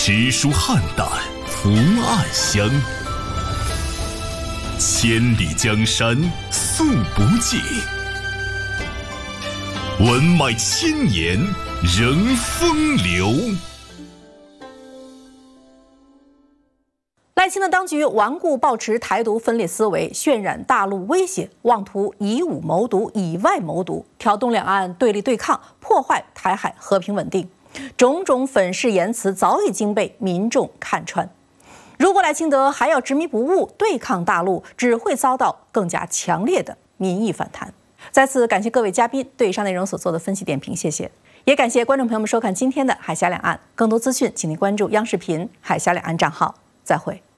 诗书汉胆，伏暗香。千里江山诉不尽，文脉千年仍风流。 赖清德当局顽固抱持台独分裂思维，渲染大陆威胁，妄图以武谋独、以外谋独，挑动两岸对立对抗，破坏台海和平稳定。种种粉饰言辞早已经被民众看穿。如果赖清德还要执迷不悟对抗大陆，只会遭到更加强烈的民意反弹。再次感谢各位嘉宾对以上内容所做的分析点评，谢谢。也感谢观众朋友们收看今天的海峡两岸，更多资讯请您关注央视频海峡两岸账号。再会。